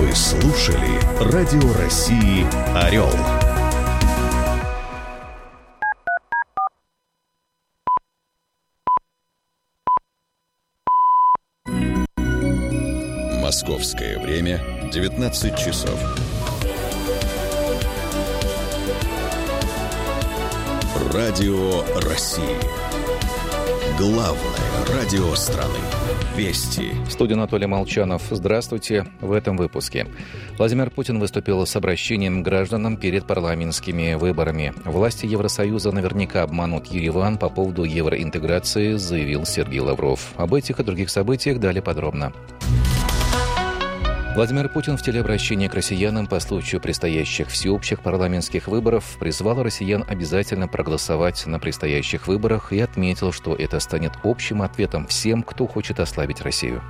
Вы слушали Радио России «Орел». Московское время 19 часов. Радио России. Главное радио страны. Вести. В студии Анатолий Молчанов. Здравствуйте. В этом выпуске. Владимир Путин выступил с обращением к гражданам перед парламентскими выборами. Власти Евросоюза наверняка обманут Ереван по поводу евроинтеграции, заявил Сергей Лавров. Об этих и других событиях далее подробно. Владимир Путин в телеобращении к россиянам по случаю предстоящих всеобщих парламентских выборов призвал россиян обязательно проголосовать на предстоящих выборах и отметил, что это станет общим ответом всем, кто хочет ослабить Россию.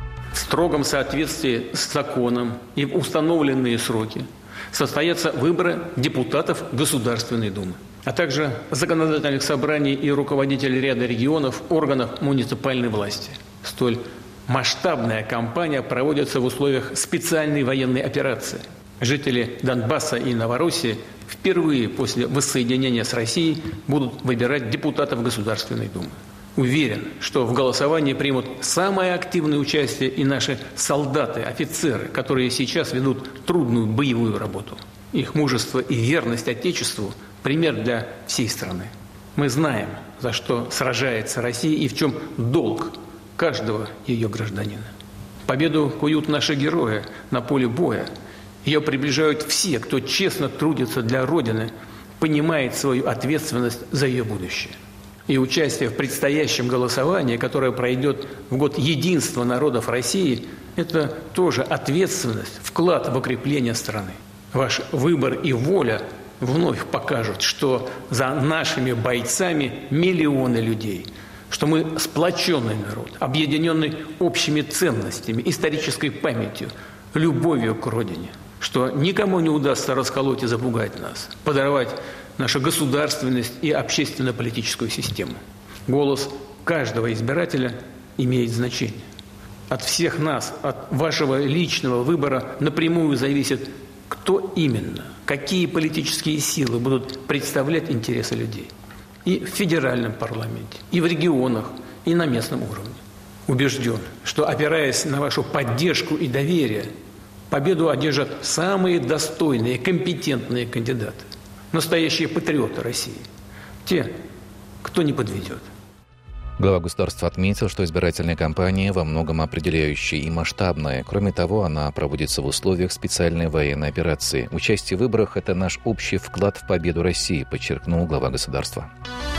В строгом соответствии с законом и в установленные сроки состоятся выборы депутатов Государственной Думы, а также законодательных собраний и руководителей ряда регионов, органов муниципальной власти. Столь масштабная кампания проводится в условиях специальной военной операции. Жители Донбасса и Новороссии впервые после воссоединения с Россией будут выбирать депутатов Государственной Думы. Уверен, что в голосовании примут самое активное участие и наши солдаты, офицеры, которые сейчас ведут трудную боевую работу. Их мужество и верность Отечеству – пример для всей страны. Мы знаем, за что сражается Россия и в чем долг каждого ее гражданина. Победу куют наши герои на поле боя. Ее приближают все, кто честно трудится для Родины, понимает свою ответственность за ее будущее. И участие в предстоящем голосовании, которое пройдет в год единства народов России, это тоже ответственность, вклад в укрепление страны. Ваш выбор и воля вновь покажут, что за нашими бойцами миллионы людей, что мы сплоченный народ, объединенный общими ценностями, исторической памятью, любовью к Родине, что никому не удастся расколоть и запугать нас, подорвать нашу государственность и общественно-политическую систему. Голос каждого избирателя имеет значение. От всех нас, от вашего личного выбора напрямую зависит, кто именно, какие политические силы будут представлять интересы людей. И в федеральном парламенте, и в регионах, и на местном уровне. Убежден, что, опираясь на вашу поддержку и доверие, победу одержат самые достойные, компетентные кандидаты, настоящие патриоты России, те, кто не подведет. Глава государства отметил, что избирательная кампания во многом определяющая и масштабная. Кроме того, она проводится в условиях специальной военной операции. Участие в выборах – это наш общий вклад в победу России, подчеркнул глава государства.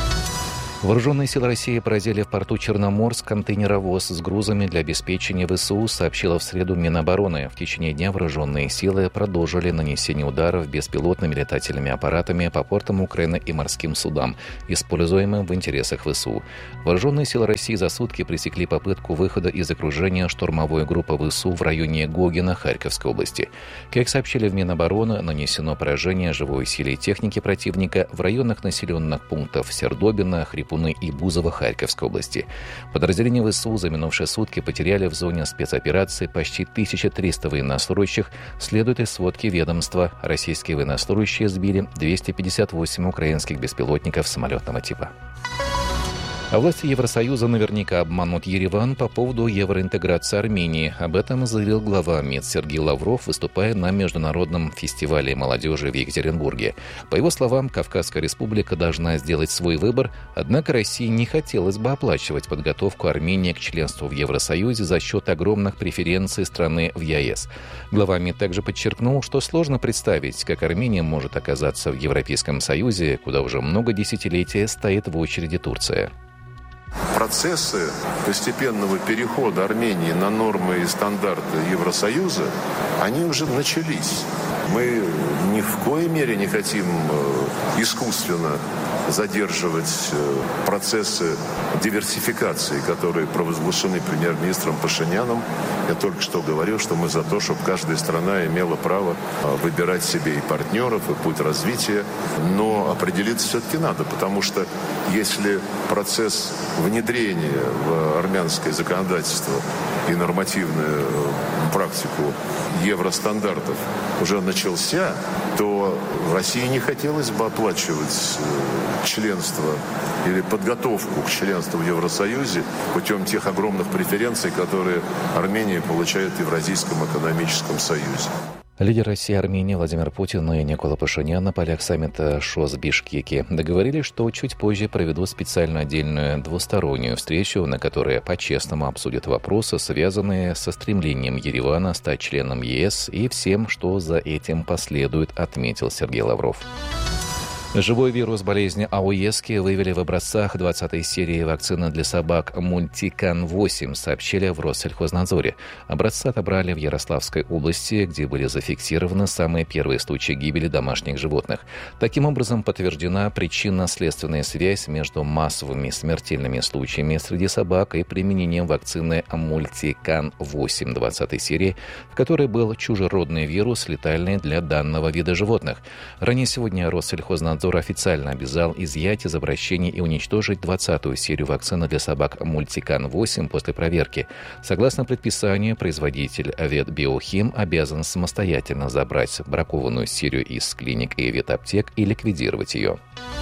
Вооруженные силы России поразили в порту Черноморск контейнеровоз с грузами для обеспечения ВСУ, сообщила в среду Минобороны. В течение дня вооруженные силы продолжили нанесение ударов беспилотными летательными аппаратами по портам Украины и морским судам, используемым в интересах ВСУ. Вооруженные силы России за сутки пресекли попытку выхода из окружения штурмовой группы ВСУ в районе Гогина Харьковской области. Как сообщили в Минобороны, нанесено поражение живой силе и техники противника в районах населенных пунктов Сердобина, Хрипуны и Бузово Харьковской области. Подразделения ВСУ за минувшие сутки потеряли в зоне спецоперации почти 1300 военнослужащих, следует из сводки ведомства. Российские военнослужащие сбили 258 украинских беспилотников самолетного типа. А власти Евросоюза наверняка обманут Ереван по поводу евроинтеграции Армении. Об этом заявил глава МИД Сергей Лавров, выступая на Международном фестивале молодежи в Екатеринбурге. По его словам, Кавказская республика должна сделать свой выбор, однако России не хотелось бы оплачивать подготовку Армении к членству в Евросоюзе за счет огромных преференций страны в ЕС. Глава МИД также подчеркнул, что сложно представить, как Армения может оказаться в Европейском Союзе, куда уже много десятилетий стоит в очереди Турция. Процессы постепенного перехода Армении на нормы и стандарты Евросоюза, они уже начались. Мы ни в коей мере не хотим искусственно задерживать процессы диверсификации, которые провозглашены премьер-министром Пашиняном. Я только что говорил, что мы за то, чтобы каждая страна имела право выбирать себе и партнеров, и путь развития. Но определиться все-таки надо, потому что если процесс внедрения в армянское законодательство и нормативную практику евростандартов уже начался, то России не хотелось бы оплачивать членство или подготовку к членству в Евросоюзе путем тех огромных преференций, которые Армения получает в Евразийском экономическом союзе. Лидер России и Армении Владимир Путин и Никола Пашинян на полях саммита ШОС в Бишкеке договорились, что чуть позже проведут специальную отдельную двустороннюю встречу, на которой по-честному обсудят вопросы, связанные со стремлением Еревана стать членом ЕС и всем, что за этим последует, отметил Сергей Лавров. Живой вирус болезни АОЕСки выявили в образцах 20-й серии вакцины для собак Мультикан-8, сообщили в Россельхознадзоре. Образцы отобрали в Ярославской области, где были зафиксированы самые первые случаи гибели домашних животных. Таким образом, подтверждена причинно-следственная связь между массовыми смертельными случаями среди собак и применением вакцины Мультикан-8 20-й серии, в которой был чужеродный вирус, летальный для данного вида животных. Ранее сегодня Россельхознадзор официально обязал изъять из обращений и уничтожить 20-ю серию вакцины для собак Мультикан-8 после проверки. Согласно предписанию, производитель Ветбиохим обязан самостоятельно забрать бракованную серию из клиник и ветаптек и ликвидировать ее.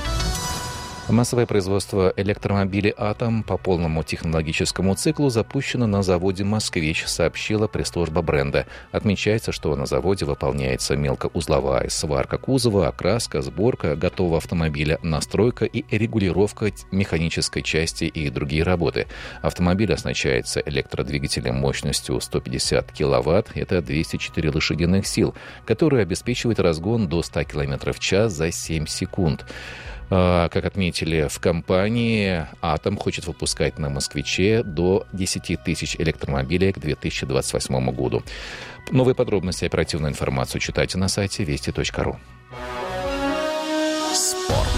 Массовое производство электромобилей «Атом» по полному технологическому циклу запущено на заводе «Москвич», сообщила пресс-служба бренда. Отмечается, что на заводе выполняется мелкоузловая сварка кузова, окраска, сборка готового автомобиля, настройка и регулировка механической части и другие работы. Автомобиль оснащается электродвигателем мощностью 150 кВт, это 204 лошадиных сил, который обеспечивает разгон до 100 км в час за 7 секунд. Как отметили в компании, «Атом» хочет выпускать на «Москвиче» до 10 тысяч электромобилей к 2028 году. Новые подробности и оперативную информацию читайте на сайте вести.ру. Спорт.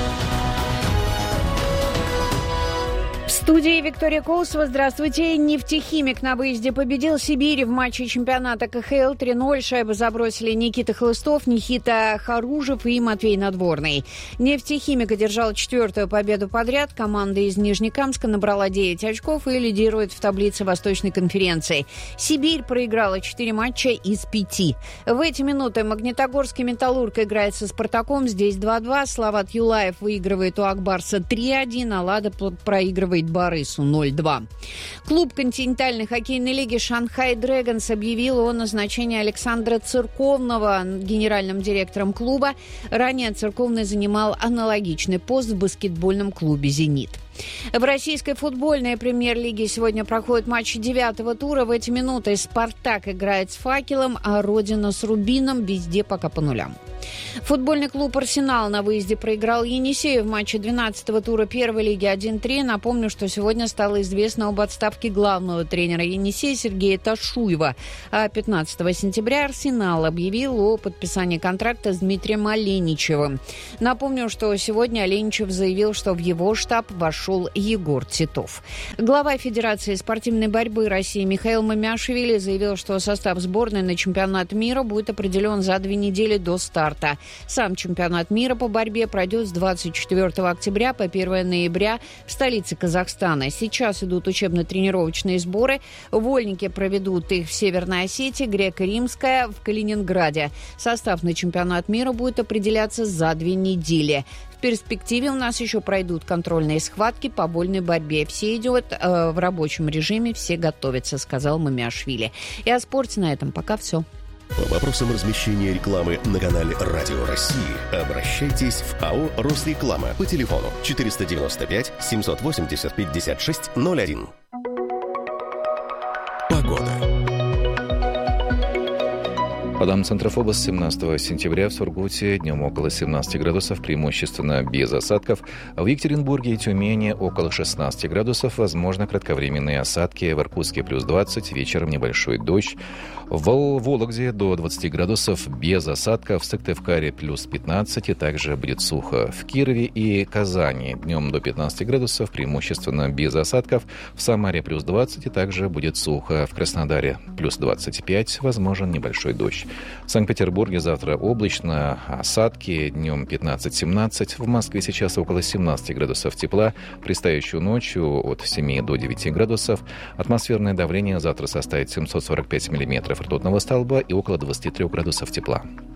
В студии Виктория Колосова. Здравствуйте. «Нефтехимик» на выезде победил Сибирь в матче чемпионата КХЛ 3-0. Шайбы забросили Никита Хлыстов, Никита Харужев и Матвей Надворный. «Нефтехимик» одержал 4-ю победу подряд. Команда из Нижнекамска набрала 9 очков и лидирует в таблице Восточной конференции. Сибирь проиграла 4 матча из 5. В эти минуты Магнитогорский «Металлург» играет со «Спартаком». Здесь 2-2. Слават Юлаев выигрывает у Акбарса 3-1, а «Лада» проигрывает Борису 0-2. Клуб континентальной хоккейной лиги «Шанхай Дрэгонс» объявил о назначении Александра Церковного генеральным директором клуба. Ранее Церковный занимал аналогичный пост в баскетбольном клубе «Зенит». В российской футбольной премьер-лиге сегодня проходит матч 9-го тура. В эти минуты «Спартак» играет с «Факелом», а «Родина» с «Рубином». Везде пока по нулям. Футбольный клуб «Арсенал» на выезде проиграл «Енисею» в матче 12-го тура первой лиги 1-3. Напомню, что сегодня стало известно об отставке главного тренера «Енисея» Сергея Ташуева. А 15 сентября «Арсенал» объявил о подписании контракта с Дмитрием Оленичевым. Напомню, что сегодня Оленичев заявил, что в его штаб вошел Егор Титов. Глава Федерации спортивной борьбы России Михаил Мамиашвили заявил, что состав сборной на чемпионат мира будет определен за 2 недели до старта. Сам чемпионат мира по борьбе пройдет с 24 октября по 1 ноября в столице Казахстана. Сейчас идут учебно-тренировочные сборы. Вольники проведут их в Северной Осетии, Греко-Римская в Калининграде. Состав на чемпионат мира будет определяться за 2 недели. В перспективе у нас еще пройдут контрольные схватки по вольной борьбе. Все идет в рабочем режиме, все готовятся, сказал Мамиашвили. И о спорте на этом пока все. По вопросам размещения рекламы на канале «Радио России» обращайтесь в АО «Росреклама» по телефону 495 780 56 01. Погода. По данным Центрофобос, 17 сентября в Сургуте днем около 17 градусов, преимущественно без осадков. В Екатеринбурге и Тюмени около 16 градусов, возможно кратковременные осадки. В Иркутске плюс 20, вечером небольшой дождь. В Вологде до 20 градусов без осадков. В Сыктывкаре плюс 15, и также будет сухо. В Кирове и Казани днем до 15 градусов, преимущественно без осадков. В Самаре плюс 20, и также будет сухо. В Краснодаре плюс 25, возможен небольшой дождь. В Санкт-Петербурге завтра облачно, осадки, днем 15-17. В Москве сейчас около 17 градусов тепла. Предстоящую ночью от 7 до 9 градусов. Атмосферное давление завтра составит 745 миллиметров ртутного столба и около 23 градусов тепла.